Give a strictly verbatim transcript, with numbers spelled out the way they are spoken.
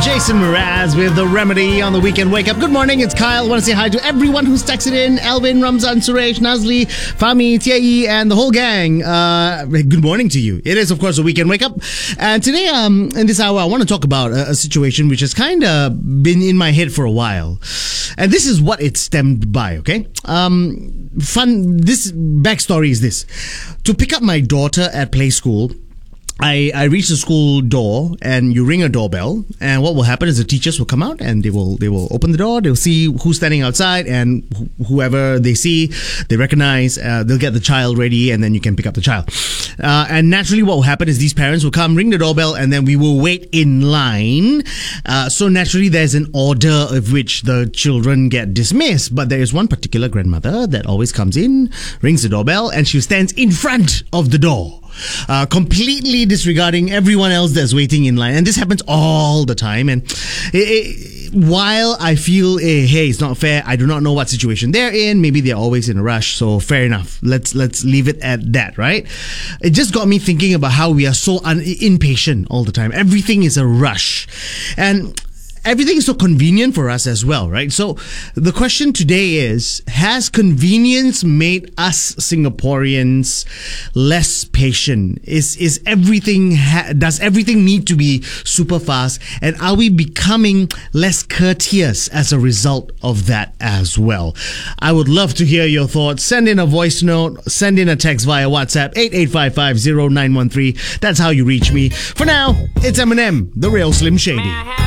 Jason Mraz with The Remedy on the Weekend Wake Up. Good morning, it's Kyle. I want to say hi to everyone who's texted in. Alvin, Ramzan, Suresh, Nazli, Fami, Tiayi, and the whole gang. Uh, good morning to you. It is, of course, a Weekend Wake Up. And today, um, in this hour, I want to talk about a, a situation which has kind of been in my head for a while. And this is what it stemmed by, okay? Um, fun, this backstory is this. To pick up my daughter at play school, I, I reach the school door and you ring a doorbell, and what will happen is the teachers will come out and they will they will open the door. They'll see who's standing outside, and wh- whoever they see, they recognize. Uh, they'll get the child ready, and then you can pick up the child. Uh, and naturally, what will happen is these parents will come, ring the doorbell, and then we will wait in line. Uh, so naturally, there's an order of which the children get dismissed. But there is one particular grandmother that always comes in, rings the doorbell, and she stands in front of the door. Uh, completely disregarding everyone else that's waiting in line. And this happens all the time. And it, it, while I feel, eh, hey, it's not fair, I do not know what situation they're in. Maybe they're always in a rush. So fair enough. Let's let's leave it at that, right? It just got me thinking about how we are so un- impatient all the time. Everything is a rush. And everything is so convenient for us as well, right? So the question today is, has convenience made us Singaporeans less patient? Is is everything ha- does everything need to be super fast? And are we becoming less courteous as a result of that as well? I would love to hear your thoughts. Send in a voice note, send in a text via WhatsApp, eight eight five five zero nine one three. That's how you reach me. For now, it's Eminem, the real Slim Shady.